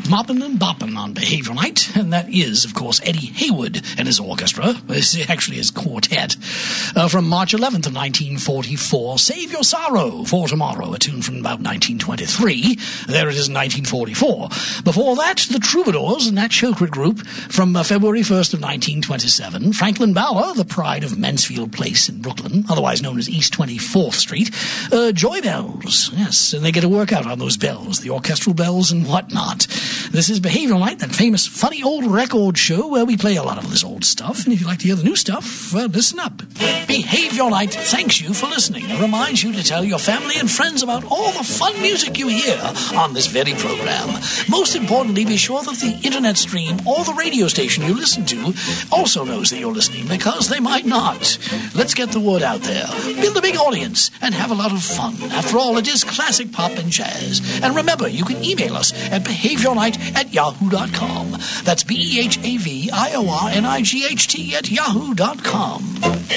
mopping and bopping on Behavior Night, and that is, of course, Eddie Hayward and his orchestra. This is actually his quartet. From March 11th of 1944, Save Your Sorrow for Tomorrow, a tune from about 1923. There it is in 1944. Before that, the Troubadours and Nat Shilkret Group from February 1st of 1927. Franklin Bauer, the pride of Mansfield Place in Brooklyn, otherwise known as East 24th Street. Joy Bells, yes, and they get to work out on those bells, the orchestral bells and whatnot. This is Behavioral Night, that famous funny old record show where we play a lot of this old stuff, and if you like to hear the new stuff, well, listen up. Behavioral Night thanks you for listening and reminds you to tell your family and friends about all the fun music you hear on this very program. Most importantly, be sure that the internet stream or the radio station you listen to also knows that you're listening, because they might not. Let's get the word out there, build a big audience, and have a lot of fun. After all, it is classic pop and jazz. And remember, you can email us at behaviornight@yahoo.com. That's BEHAVIORNIGHT@yahoo.com.